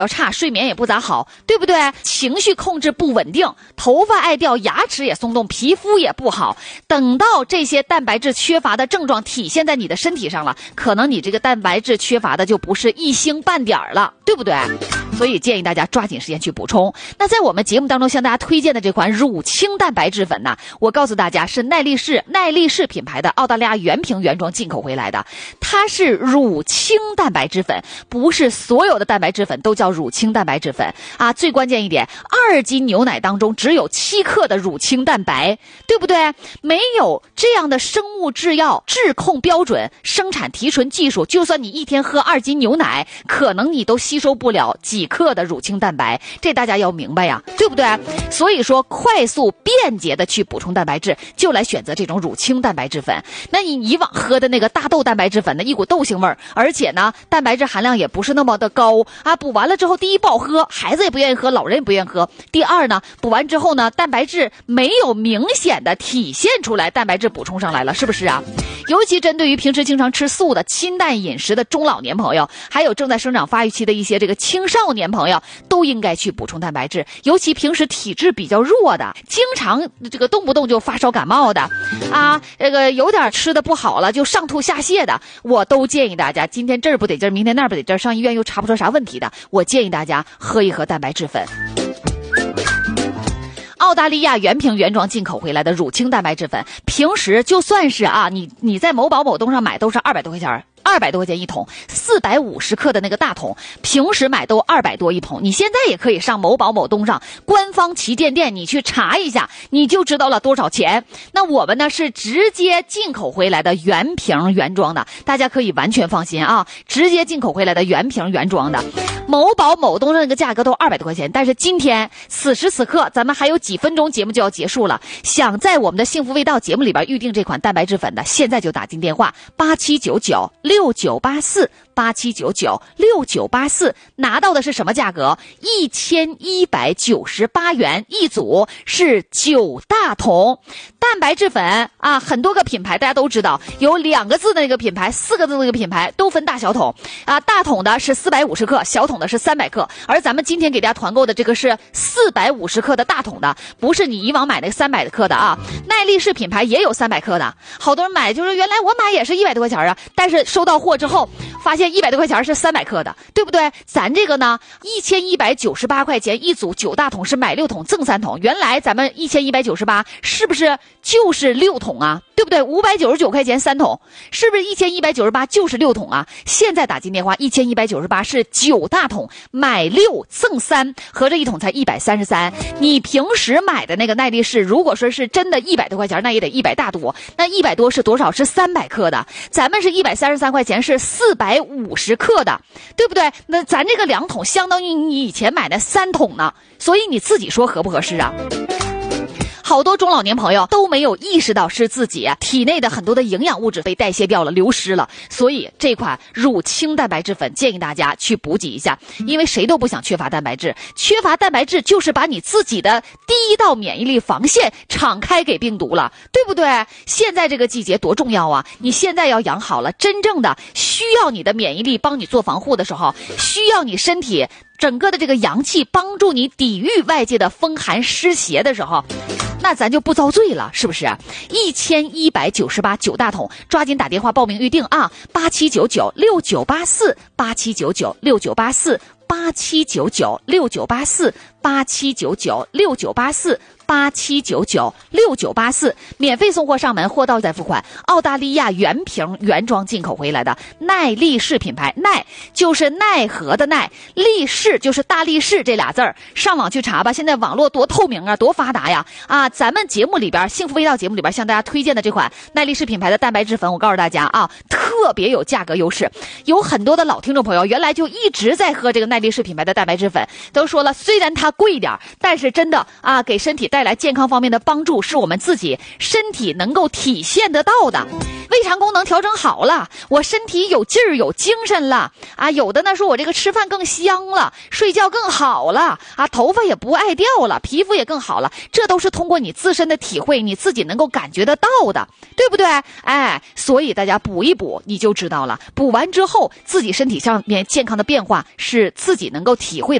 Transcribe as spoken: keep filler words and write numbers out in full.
差，睡眠也不咋好，对不对？情绪控制不稳定，头发爱掉，牙齿也松动，皮肤也不好。等到这些蛋白质缺乏的症状体现在你的身体上了，可能你这个蛋白质缺乏的就不是一星半点了，对不对？所以建议大家抓紧时间去补充。那在我们节目当中向大家推荐的这款乳清蛋白质粉呢，我告诉大家是耐力士耐力士品牌的澳大利亚原瓶原装进口回来的，它是乳清蛋白质粉，不是所有的蛋白质粉都叫乳清蛋白质粉啊。最关键一点，二斤牛奶当中只有七克的乳清蛋白，对不对？没有这样的生物制药质控标准、生产提纯技术，就算你一天喝二斤牛奶，可能你都吸收不了几克的乳清蛋白，这大家要明白呀，对不对？所以说快速便捷的去补充蛋白质，就来选择这种乳清蛋白质粉。那你以往喝的那个大豆蛋白质粉呢，一股豆腥味儿，而且呢蛋白质含量也不是那么的高啊。补完了之后，第一不好喝，孩子也不愿意喝，老人也不愿意喝。第二呢，补完之后呢，蛋白质没有明显的体现出来，蛋白质补充上来了，是不是啊？尤其针对于平时经常吃素的清淡饮食的中老年朋友，还有正在生长发育期的一些这个青少年朋友，都应该去补充蛋白质。尤其平时体质比较弱的，经常这个动不动就发烧感冒的啊，这个有点吃的不好了就上吐下泻的，我都建议大家，今天这儿不得劲儿，明天那儿不得劲儿，上医院又查不出啥问题的，我建议大家喝一喝蛋白质粉。澳大利亚原瓶原装进口回来的乳清蛋白质粉，平时就算是啊，你你在某宝某东上买都是二百多块钱，二百多块钱一桶，四百五十克的那个大桶，平时买都二百多一桶。你现在也可以上某宝某东上官方旗舰店，你去查一下，你就知道了多少钱。那我们呢是直接进口回来的原瓶原装的，大家可以完全放心啊，直接进口回来的原瓶原装的。某宝某东上那个价格都二百多块钱，但是今天此时此刻咱们还有几分钟节目就要结束了，想在我们的幸福味道节目里边预定这款蛋白质粉的，现在就打进电话八七九九六九八四八七九九六九八四，拿到的是什么价格？一千一百九十八元一组，是九大桶蛋白质粉啊。很多个品牌大家都知道，有两个字的那个品牌，四个字的那个品牌都分大小桶啊。大桶的是四百五十克，小桶的是三百克，而咱们今天给大家团购的这个是四百五十克的大桶的，不是你以往买那个三百克的啊。耐力士品牌也有三百克的，好多人买就是原来我买也是一百多块钱啊，但是收到货之后发现一百多块钱是三百克的，对不对？咱这个呢一千一百九十八块钱一组，九大桶是买六桶赠三桶，原来咱们一千一百九十八是不是就是六桶啊？对不对？五百九十九块钱三桶，是不是一千一百九十八就是六桶啊？现在打进电话一千一百九十八是九大桶，买六赠三，合着一桶才一百三十三。你平时买的那个耐力士，如果说是真的一百多块钱，那也得一百大多，那一百多是多少？是三百克的，咱们是一百三十三块钱，是四百五十克的，对不对？那咱这个两桶相当于你以前买的三桶呢，所以你自己说合不合适啊？好多中老年朋友都没有意识到是自己体内的很多的营养物质被代谢掉了，流失了，所以这款乳清蛋白质粉建议大家去补给一下，因为谁都不想缺乏蛋白质，缺乏蛋白质就是把你自己的第一道免疫力防线敞开给病毒了，对不对？现在这个季节多重要啊，你现在要养好了，真正的需要你的免疫力帮你做防护的时候，需要你身体整个的这个阳气帮助你抵御外界的风寒湿邪的时候，那咱就不遭罪了，是不是？一千一百九十八九大桶，抓紧打电话报名预定啊！八七九九六九八四，八七九九六九八四，八七九九六九八四，八七九九六九八四。八七九九六九八四，免费送货上门，货到再付款。澳大利亚原瓶原装进口回来的耐力士品牌，耐就是奈何的奈，力士就是大力士这俩字儿，上网去查吧。现在网络多透明啊，多发达呀！啊，咱们节目里边幸福味道节目里边向大家推荐的这款耐力士品牌的蛋白质粉，我告诉大家啊，特别有价格优势。有很多的老听众朋友原来就一直在喝这个耐力士品牌的蛋白质粉，都说了虽然它贵一点，但是真的啊给身体带带来健康方面的帮助，是我们自己身体能够体现得到的。胃肠功能调整好了，我身体有劲儿有精神了啊！有的呢说我这个吃饭更香了，睡觉更好了啊，头发也不爱掉了，皮肤也更好了，这都是通过你自身的体会，你自己能够感觉得到的，对不对？哎，所以大家补一补你就知道了，补完之后自己身体上面健康的变化是自己能够体会到。